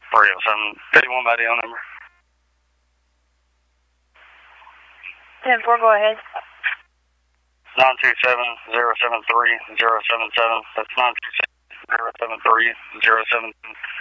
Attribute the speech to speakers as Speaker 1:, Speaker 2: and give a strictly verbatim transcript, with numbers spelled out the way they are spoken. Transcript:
Speaker 1: three oh seven. fifty-one by deal number.
Speaker 2: ten four, go ahead.
Speaker 1: nine two seven, zero seven three, zero seven seven. That's nine two seven, zero seven three, zero seven seven.